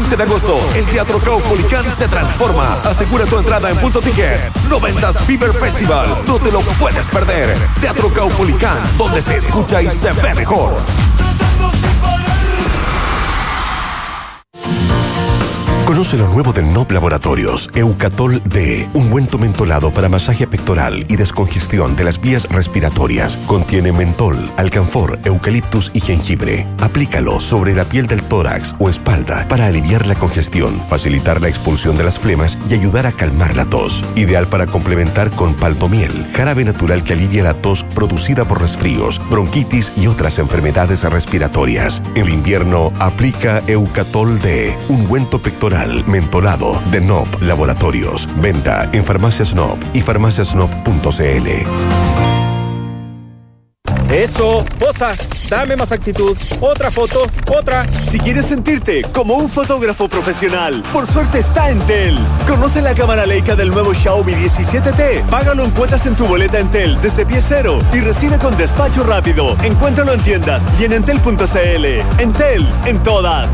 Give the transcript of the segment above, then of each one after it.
15 de agosto, el Teatro Caupolicán se transforma. Asegura tu entrada en Punto Ticket. 90s Fever Festival. No te lo puedes perder. Teatro Caupolicán, donde se escucha y se ve mejor. Conoce lo nuevo de NOP Laboratorios, Eucatol D, ungüento mentolado para masaje pectoral y descongestión de las vías respiratorias. Contiene mentol, alcanfor, eucaliptus y jengibre. Aplícalo sobre la piel del tórax o espalda para aliviar la congestión, facilitar la expulsión de las flemas y ayudar a calmar la tos. Ideal para complementar con paltomiel, jarabe natural que alivia la tos producida por resfríos, bronquitis y otras enfermedades respiratorias. En invierno, aplica Eucatol D, ungüento pectoral mentolado de NOP Laboratorios. Venta en Farmacias NOP y farmaciasnop.cl. Eso, posa, dame más actitud. Otra foto, otra. Si quieres sentirte como un fotógrafo profesional, por suerte está Entel. Conoce la cámara Leica del nuevo Xiaomi 17T. Págalo en cuotas en tu boleta Entel desde pie cero y recibe con despacho rápido. Encuéntralo en tiendas y en entel.cl. Entel, en todas.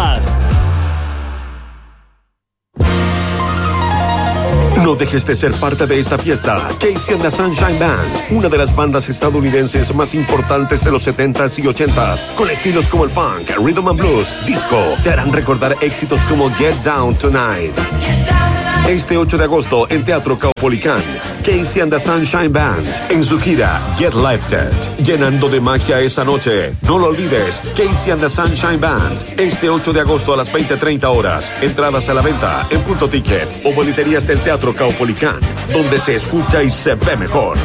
No dejes de ser parte de esta fiesta. Casey and the Sunshine Band, una de las bandas estadounidenses más importantes de los 70s y 80s, con estilos como el funk, rhythm and blues, disco, te harán recordar éxitos como Get Down Tonight. Este 8 de agosto en Teatro Caupolicán, Casey and the Sunshine Band en su gira Get Lifted, llenando de magia esa noche. No lo olvides, Casey and the Sunshine Band, este 8 de agosto a las 20:30 horas. Entradas a la venta en Punto Ticket o boleterías del Teatro Caupolicán, donde se escucha y se ve mejor.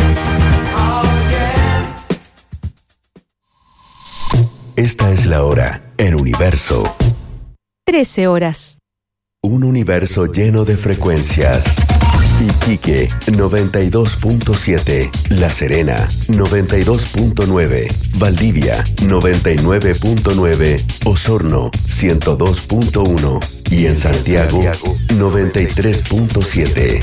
Esta es la hora en Universo. 13 horas. Un universo lleno de frecuencias. Iquique 92.7, La Serena 92.9, Valdivia 99.9, Osorno 102.1 y en Santiago 93.7.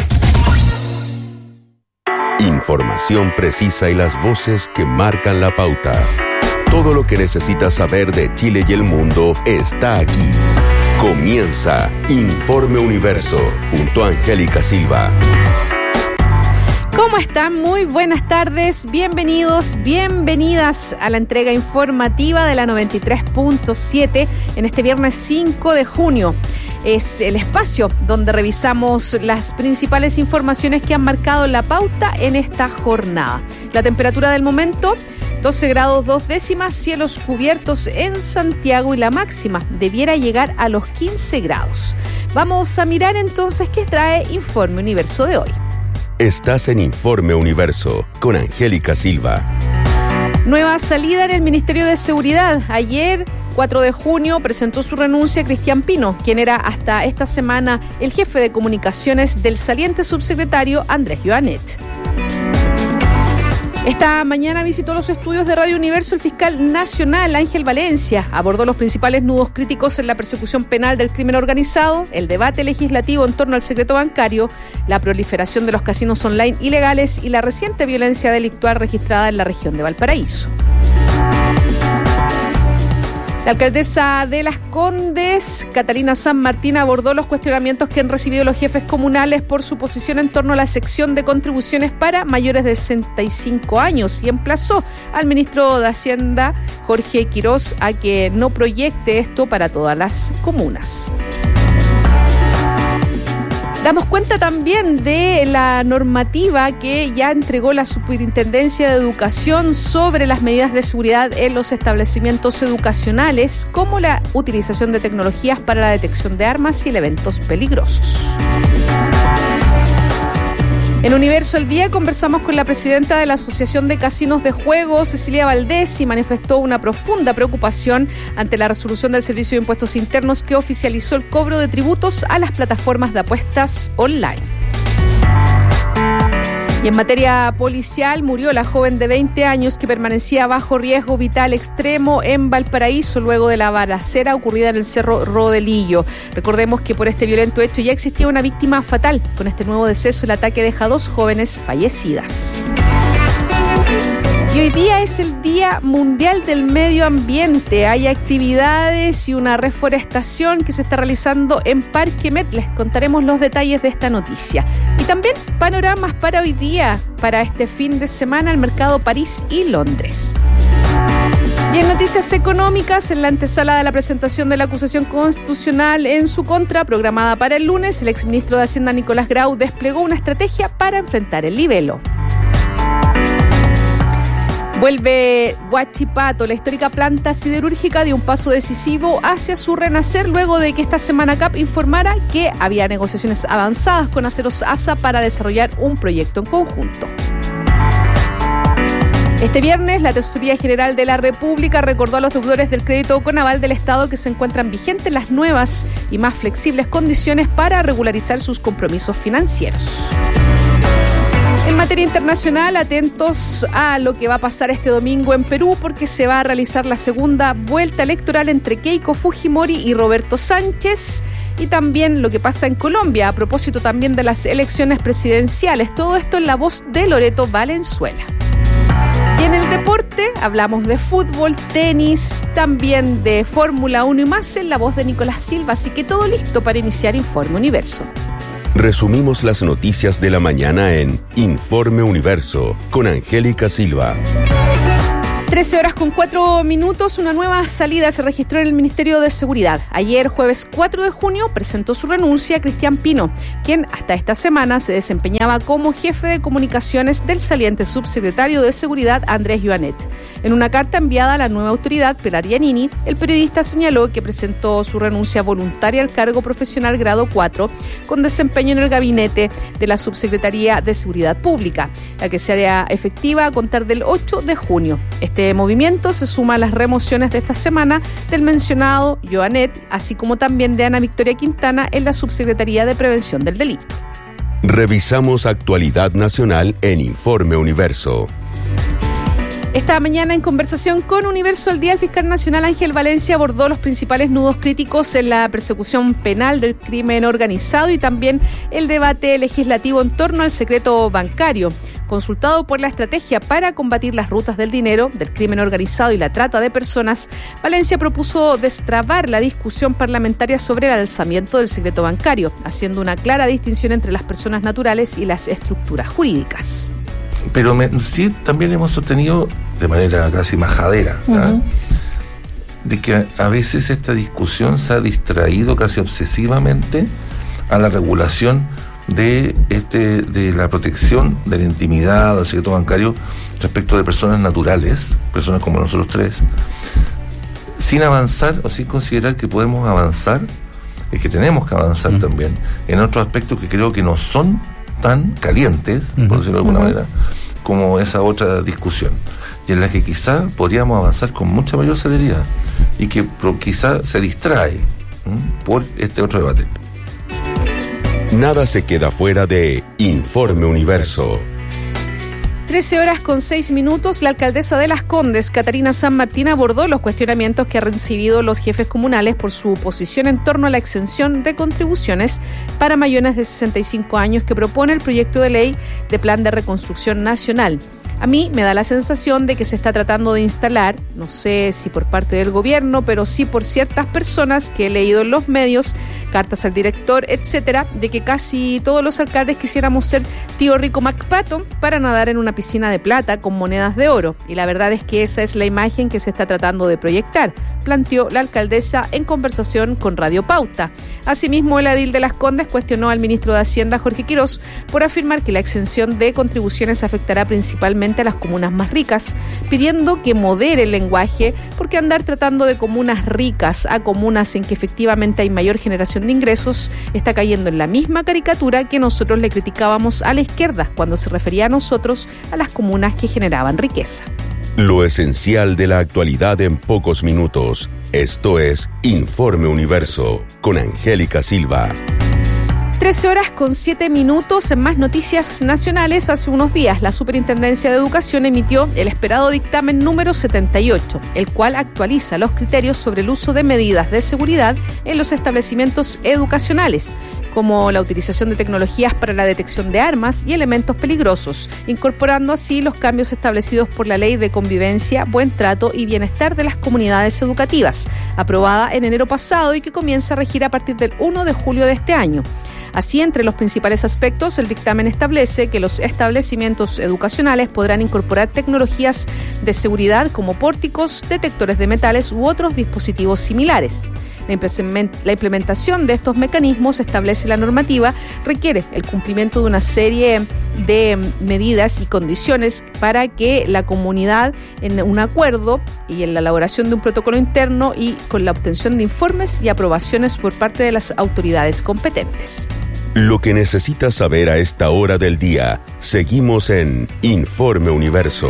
Información precisa y las voces que marcan la pauta. Todo lo que necesitas saber de Chile y el mundo está aquí. Comienza Informe Universo junto a Angélica Silva. ¿Cómo están? Muy buenas tardes, bienvenidos, bienvenidas a la entrega informativa de la 93.7 en este viernes 5 de junio. Es el espacio donde revisamos las principales informaciones que han marcado la pauta en esta jornada. La temperatura del momento, 12 grados 2 décimas, cielos cubiertos en Santiago y la máxima debiera llegar a los 15 grados. Vamos a mirar entonces qué trae Informe Universo de hoy. Estás en Informe Universo con Angélica Silva. Nueva salida en el Ministerio de Seguridad. Ayer, 4 de junio, presentó su renuncia Cristian Pino, quien era hasta esta semana el jefe de comunicaciones del saliente subsecretario Andrés Joanet. Esta mañana visitó los estudios de Radio Universo el fiscal nacional Ángel Valencia. Abordó los principales nudos críticos en la persecución penal del crimen organizado, el debate legislativo en torno al secreto bancario, la proliferación de los casinos online ilegales y la reciente violencia delictual registrada en la región de Valparaíso. La alcaldesa de Las Condes, Catalina San Martín, abordó los cuestionamientos que han recibido los jefes comunales por su posición en torno a la sección de contribuciones para mayores de 65 años y emplazó al ministro de Hacienda, Jorge Quirós, a que no proyecte esto para todas las comunas. Damos cuenta también de la normativa que ya entregó la Superintendencia de Educación sobre las medidas de seguridad en los establecimientos educacionales, como la utilización de tecnologías para la detección de armas y eventos peligrosos. En Universo al Día conversamos con la presidenta de la Asociación de Casinos de Juego, Cecilia Valdés, y manifestó una profunda preocupación ante la resolución del Servicio de Impuestos Internos que oficializó el cobro de tributos a las plataformas de apuestas online. Y en materia policial, murió la joven de 20 años que permanecía bajo riesgo vital extremo en Valparaíso luego de la balacera ocurrida en el Cerro Rodelillo. Recordemos que por este violento hecho ya existía una víctima fatal. Con este nuevo deceso, el ataque deja 2 jóvenes fallecidas. Y hoy día es el Día Mundial del Medio Ambiente. Hay actividades y una reforestación que se está realizando en Parque Met. Les contaremos los detalles de esta noticia. Y también panoramas para hoy día, para este fin de semana, el mercado París y Londres. Y en noticias económicas, en la antesala de la presentación de la acusación constitucional en su contra, programada para el lunes, el exministro de Hacienda Nicolás Grau desplegó una estrategia para enfrentar el libelo. Vuelve Huachipato, la histórica planta siderúrgica dio un paso decisivo hacia su renacer luego de que esta semana CAP informara que había negociaciones avanzadas con Aceros ASA para desarrollar un proyecto en conjunto. Este viernes, la Tesorería General de la República recordó a los deudores del crédito con aval del Estado que se encuentran vigentes las nuevas y más flexibles condiciones para regularizar sus compromisos financieros. En materia internacional, atentos a lo que va a pasar este domingo en Perú, porque se va a realizar la segunda vuelta electoral entre Keiko Fujimori y Roberto Sánchez, y también lo que pasa en Colombia, a propósito también de las elecciones presidenciales. Todo esto en la voz de Loreto Valenzuela. Y en el deporte hablamos de fútbol, tenis, también de Fórmula 1 y más en la voz de Nicolás Silva, así que todo listo para iniciar Informe Universo. Resumimos las noticias de la mañana en Informe Universo con Angélica Silva. 13:04, una nueva salida se registró en el Ministerio de Seguridad. Ayer, jueves 4 de junio, presentó su renuncia Cristian Pino, quien hasta esta semana se desempeñaba como jefe de comunicaciones del saliente subsecretario de Seguridad Andrés Ioannet. En una carta enviada a la nueva autoridad, Pilar Giannini, el periodista señaló que presentó su renuncia voluntaria al cargo profesional grado 4, con desempeño en el gabinete de la Subsecretaría de Seguridad Pública, la que se hará efectiva a contar del 8 de junio. Este movimiento se suma a las remociones de esta semana del mencionado Ioannet, así como también de Ana Victoria Quintana en la Subsecretaría de Prevención del Delito. Revisamos actualidad nacional en Informe Universo. Esta mañana, en conversación con Universo al Día, el fiscal nacional Ángel Valencia abordó los principales nudos críticos en la persecución penal del crimen organizado y también el debate legislativo en torno al secreto bancario. Consultado por la estrategia para combatir las rutas del dinero, del crimen organizado y la trata de personas, Valencia propuso destrabar la discusión parlamentaria sobre el alzamiento del secreto bancario, haciendo una clara distinción entre las personas naturales y las estructuras jurídicas. Pero sí también hemos sostenido de manera casi majadera, de que a veces esta discusión se ha distraído casi obsesivamente a la regulación de la protección de la intimidad del secreto bancario respecto de personas naturales, personas como nosotros tres, sin avanzar o sin considerar que podemos avanzar y que tenemos que avanzar también en otros aspectos que creo que no son tan calientes, por decirlo de alguna manera, como esa otra discusión, y en la que quizá podríamos avanzar con mucha mayor celeridad y que quizá se distrae por este otro debate. Nada se queda fuera de Informe Universo. 13:06, la alcaldesa de Las Condes, Catarina San Martín, abordó los cuestionamientos que han recibido los jefes comunales por su posición en torno a la exención de contribuciones para mayores de 65 años que propone el proyecto de ley de Plan de Reconstrucción Nacional. A mí me da la sensación de que se está tratando de instalar, no sé si por parte del gobierno, pero sí por ciertas personas que he leído en los medios, cartas al director, etcétera, de que casi todos los alcaldes quisiéramos ser tío Rico MacPato para nadar en una piscina de plata con monedas de oro. Y la verdad es que esa es la imagen que se está tratando de proyectar, planteó la alcaldesa en conversación con Radio Pauta. Asimismo, el edil de Las Condes cuestionó al ministro de Hacienda, Jorge Quirós, por afirmar que la exención de contribuciones afectará principalmente a las comunas más ricas, pidiendo que modere el lenguaje, porque andar tratando de comunas ricas a comunas en que efectivamente hay mayor generación de ingresos está cayendo en la misma caricatura que nosotros le criticábamos a la izquierda cuando se refería a nosotros a las comunas que generaban riqueza. Lo esencial de la actualidad en pocos minutos. Esto es Informe Universo con Angélica Silva. 13:07. En más noticias nacionales, hace unos días la Superintendencia de Educación emitió el esperado dictamen número 78, el cual actualiza los criterios sobre el uso de medidas de seguridad en los establecimientos educacionales. como la utilización de tecnologías para la detección de armas y elementos peligrosos, incorporando así los cambios establecidos por la Ley de Convivencia, Buen Trato y Bienestar de las Comunidades Educativas, aprobada en enero pasado y que comienza a regir a partir del 1 de julio de este año. Así, entre los principales aspectos, el dictamen establece que los establecimientos educacionales podrán incorporar tecnologías de seguridad como pórticos, detectores de metales u otros dispositivos similares. La implementación de estos mecanismos, establece la normativa, requiere el cumplimiento de una serie de medidas y condiciones para que la comunidad, en un acuerdo y en la elaboración de un protocolo interno y con la obtención de informes y aprobaciones por parte de las autoridades competentes. Lo que necesitas saber a esta hora del día. Seguimos en Informe Universo.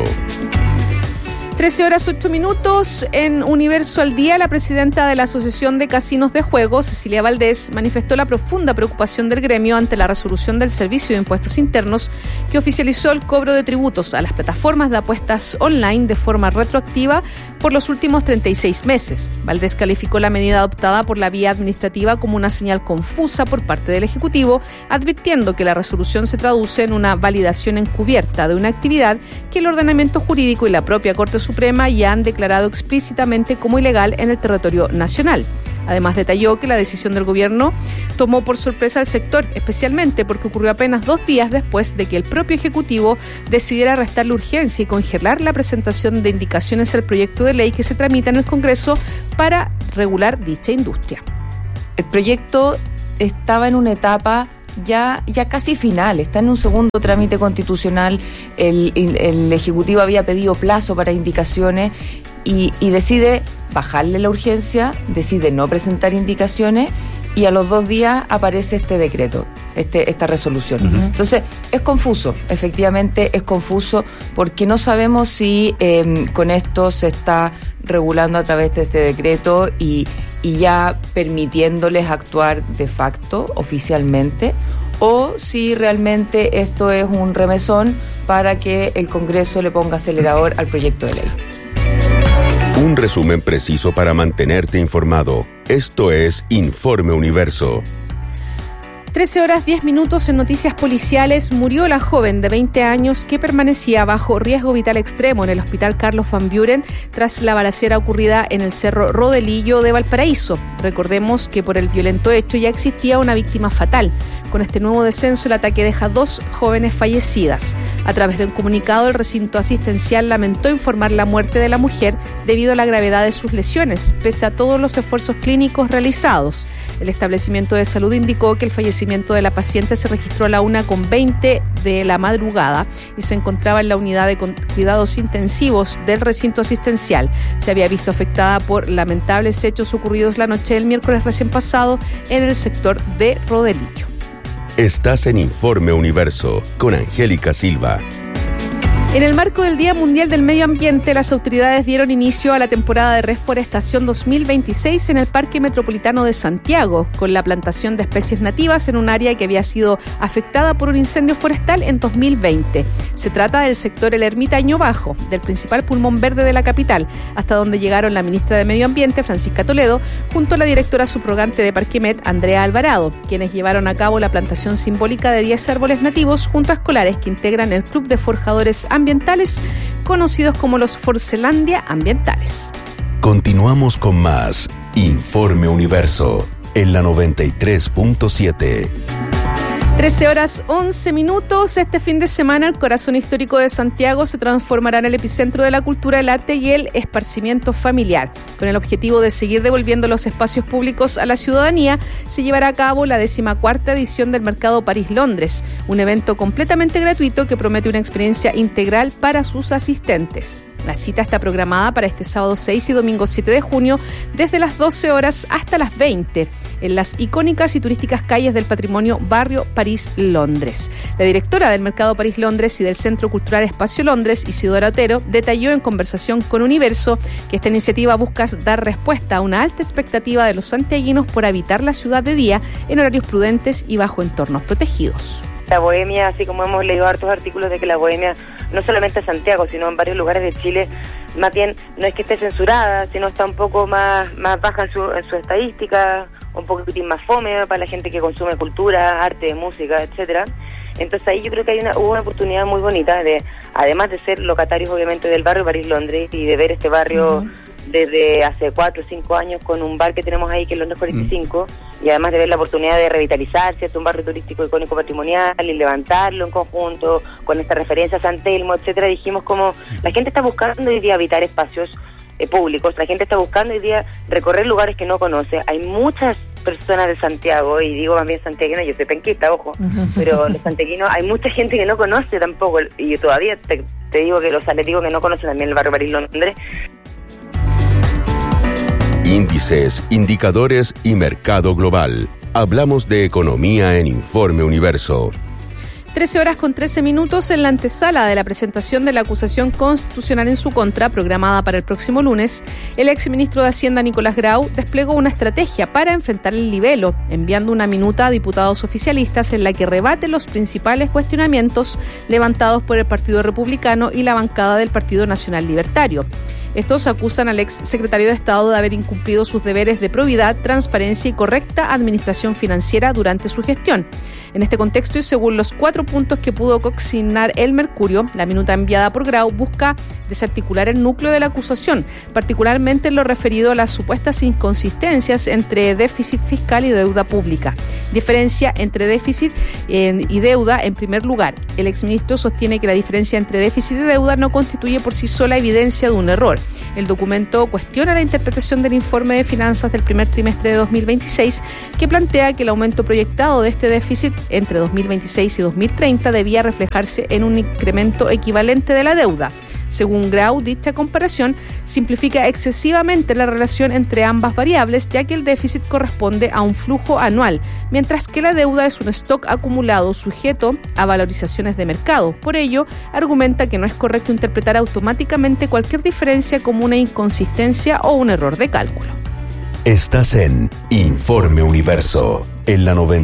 13:08 en Universo al Día. La presidenta de la Asociación de Casinos de Juego, Cecilia Valdés, manifestó la profunda preocupación del gremio ante la resolución del Servicio de Impuestos Internos que oficializó el cobro de tributos a las plataformas de apuestas online de forma retroactiva por los últimos 36 meses. Valdés calificó la medida adoptada por la vía administrativa como una señal confusa por parte del Ejecutivo, advirtiendo que la resolución se traduce en una validación encubierta de una actividad que el ordenamiento jurídico y la propia Corte Suprema ya han declarado explícitamente como ilegal en el territorio nacional. Además, detalló que la decisión del gobierno tomó por sorpresa al sector, especialmente porque ocurrió apenas 2 días después de que el propio Ejecutivo decidiera restarle urgencia y congelar la presentación de indicaciones al proyecto de ley que se tramita en el Congreso para regular dicha industria. El proyecto estaba en una etapa ya casi final, está en un segundo trámite constitucional, el Ejecutivo había pedido plazo para indicaciones y decide bajarle la urgencia, decide no presentar indicaciones y a los 2 días aparece este decreto, esta resolución. Uh-huh. Entonces, es confuso, efectivamente es confuso porque no sabemos si con esto se está regulando a través de este decreto y ya permitiéndoles actuar de facto, oficialmente, o si realmente esto es un remesón para que el Congreso le ponga acelerador al proyecto de ley. Un resumen preciso para mantenerte informado. Esto es Informe Universo. 13:10 en noticias policiales. Murió la joven de 20 años que permanecía bajo riesgo vital extremo en el Hospital Carlos Van Buren tras la balacera ocurrida en el Cerro Rodelillo de Valparaíso. Recordemos que por el violento hecho ya existía una víctima fatal. Con este nuevo descenso, el ataque deja 2 jóvenes fallecidas. A través de un comunicado, el recinto asistencial lamentó informar la muerte de la mujer debido a la gravedad de sus lesiones, pese a todos los esfuerzos clínicos realizados. El establecimiento de salud indicó que el fallecimiento de la paciente se registró a la 1:20 de la madrugada y se encontraba en la unidad de cuidados intensivos del recinto asistencial. Se había visto afectada por lamentables hechos ocurridos la noche del miércoles recién pasado en el sector de Rodelillo. Estás en Informe Universo con Angélica Silva. En el marco del Día Mundial del Medio Ambiente, las autoridades dieron inicio a la temporada de reforestación 2026 en el Parque Metropolitano de Santiago, con la plantación de especies nativas en un área que había sido afectada por un incendio forestal en 2020. Se trata del sector El Ermitaño Bajo, del principal pulmón verde de la capital, hasta donde llegaron la ministra de Medio Ambiente, Francisca Toledo, junto a la directora subrogante de Parquemet, Andrea Alvarado, quienes llevaron a cabo la plantación simbólica de 10 árboles nativos junto a escolares que integran el Club de Forjadores Ambientales, conocidos como los Forcelandia Ambientales. Continuamos con más Informe Universo en la 93.7. 13:11. Este fin de semana, el corazón histórico de Santiago se transformará en el epicentro de la cultura, el arte y el esparcimiento familiar. Con el objetivo de seguir devolviendo los espacios públicos a la ciudadanía, se llevará a cabo la 14ª edición del Mercado París-Londres, un evento completamente gratuito que promete una experiencia integral para sus asistentes. La cita está programada para este sábado 6 y domingo 7 de junio, desde las 12 horas hasta las 20, en las icónicas y turísticas calles del patrimonio Barrio París-Londres. La directora del Mercado París-Londres y del Centro Cultural Espacio Londres, Isidora Otero, detalló en conversación con Universo que esta iniciativa busca dar respuesta a una alta expectativa de los santiaguinos por habitar la ciudad de día en horarios prudentes y bajo entornos protegidos. La bohemia, así como hemos leído hartos artículos de que la bohemia, no solamente en Santiago, sino en varios lugares de Chile, más bien no es que esté censurada, sino está un poco más baja en su estadística un poquitín más fome para la gente que consume cultura, arte, música, etcétera. Entonces ahí yo creo que hubo una oportunidad muy bonita de, además de ser locatarios obviamente del barrio París-Londres y de ver este barrio desde hace 4 o 5 años con un bar que tenemos ahí que es Londres 45, y además de ver la oportunidad de revitalizar, ¿cierto?, un barrio turístico icónico patrimonial y levantarlo en conjunto con esta referencia a San Telmo, etcétera. Dijimos como la gente está buscando hoy día habitar espacios públicos, la gente está buscando hoy día recorrer lugares que no conoce. Hay muchas personas de Santiago, y digo también santiaguino, yo soy penquista, ojo, pero los santiaguinos, hay mucha gente que no conoce tampoco, y yo todavía te digo que les digo que no conocen también el barrio París-Londres. Índices, indicadores y mercado global. Hablamos de economía en Informe Universo. 13:13 en la antesala de la presentación de la acusación constitucional en su contra, programada para el próximo lunes, el exministro de Hacienda Nicolás Grau desplegó una estrategia para enfrentar el libelo, enviando una minuta a diputados oficialistas en la que rebate los principales cuestionamientos levantados por el Partido Republicano y la bancada del Partido Nacional Libertario. Estos acusan al ex secretario de Estado de haber incumplido sus deberes de probidad, transparencia y correcta administración financiera durante su gestión. En este contexto y según los 4 puntos que pudo consignar el Mercurio, la minuta enviada por Grau busca desarticular el núcleo de la acusación, particularmente en lo referido a las supuestas inconsistencias entre déficit fiscal y deuda pública. Diferencia entre déficit y deuda en primer lugar. El exministro sostiene que la diferencia entre déficit y deuda no constituye por sí sola evidencia de un error. El documento cuestiona la interpretación del informe de finanzas del primer trimestre de 2026, que plantea que el aumento proyectado de este déficit entre 2026 y 2030 debía reflejarse en un incremento equivalente de la deuda. Según Grau, dicha comparación simplifica excesivamente la relación entre ambas variables, ya que el déficit corresponde a un flujo anual, mientras que la deuda es un stock acumulado sujeto a valorizaciones de mercado. Por ello, argumenta que no es correcto interpretar automáticamente cualquier diferencia como una inconsistencia o un error de cálculo. Estás en Informe Universo, en la 90.